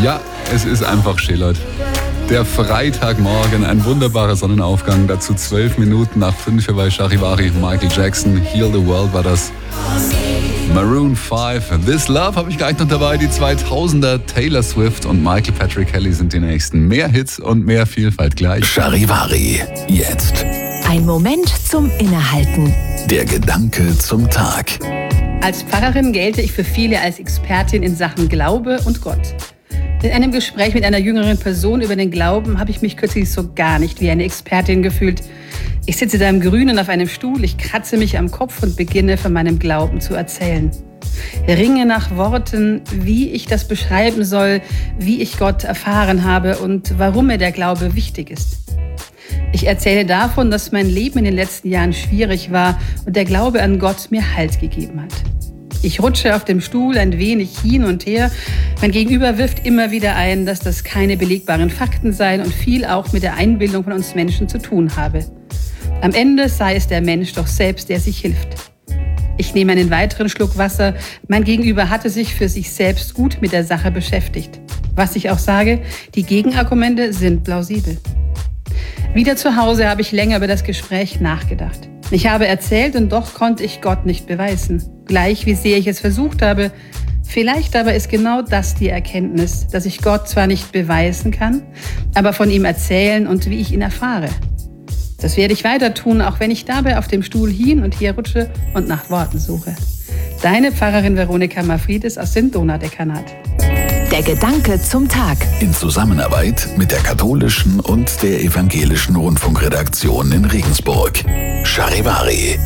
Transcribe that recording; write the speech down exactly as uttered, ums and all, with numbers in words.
Ja, es ist einfach schillert. Der Freitagmorgen, ein wunderbarer Sonnenaufgang, dazu zwölf Minuten nach fünf bei Charivari, Michael Jackson, Heal the World war das. Maroon fünf, This Love habe ich gleich noch dabei, die zweitausender, Taylor Swift und Michael Patrick Kelly sind die nächsten. Mehr Hits und mehr Vielfalt gleich. Charivari, jetzt. Ein Moment zum Innehalten. Der Gedanke zum Tag. Als Pfarrerin gelte ich für viele als Expertin in Sachen Glaube und Gott. In einem Gespräch mit einer jüngeren Person über den Glauben habe ich mich kürzlich so gar nicht wie eine Expertin gefühlt. Ich sitze da im Grünen auf einem Stuhl, ich kratze mich am Kopf und beginne von meinem Glauben zu erzählen. Ringe nach Worten, wie ich das beschreiben soll, wie ich Gott erfahren habe und warum mir der Glaube wichtig ist. Ich erzähle davon, dass mein Leben in den letzten Jahren schwierig war und der Glaube an Gott mir Halt gegeben hat. Ich rutsche auf dem Stuhl ein wenig hin und her. Mein Gegenüber wirft immer wieder ein, dass das keine belegbaren Fakten seien und viel auch mit der Einbildung von uns Menschen zu tun habe. Am Ende sei es der Mensch doch selbst, der sich hilft. Ich nehme einen weiteren Schluck Wasser. Mein Gegenüber hatte sich für sich selbst gut mit der Sache beschäftigt. Was ich auch sage, die Gegenargumente sind plausibel. Wieder zu Hause habe ich länger über das Gespräch nachgedacht. Ich habe erzählt und doch konnte ich Gott nicht beweisen. Gleich wie sehr ich es versucht habe. Vielleicht aber ist genau das die Erkenntnis, dass ich Gott zwar nicht beweisen kann, aber von ihm erzählen und wie ich ihn erfahre. Das werde ich weiter tun, auch wenn ich dabei auf dem Stuhl hin und her rutsche und nach Worten suche. Deine Pfarrerin Veronika Mafridis aus Sint-Donau-Dekanat. Der Gedanke zum Tag. In Zusammenarbeit mit der katholischen und der evangelischen Rundfunkredaktion in Regensburg. Charivari.